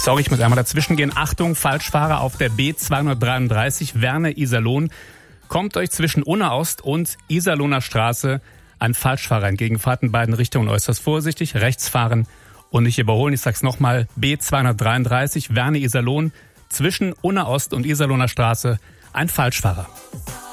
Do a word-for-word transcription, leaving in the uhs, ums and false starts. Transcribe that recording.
Sorry, ich muss einmal dazwischen gehen. Achtung, Falschfahrer auf der B zweihundertdreiunddreißig Werne-Iserlohn. Kommt euch zwischen Unna-Ost und Iserlohner Straße ein Falschfahrer entgegen. Fahrt in beiden Richtungen äußerst vorsichtig, rechts fahren und nicht überholen. Ich sag's nochmal, B zweihundertdreiunddreißig Werne-Iserlohn, zwischen Unna-Ost und Iserlohner Straße ein Falschfahrer.